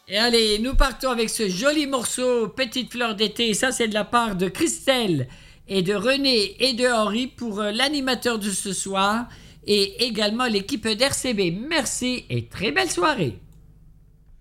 Et allez, nous partons avec ce joli morceau Petite fleur d'été. Ça, c'est de la part de Christelle et de René et de Henri pour l'animateur de ce soir et également l'équipe d'RCB. Merci et très belle soirée.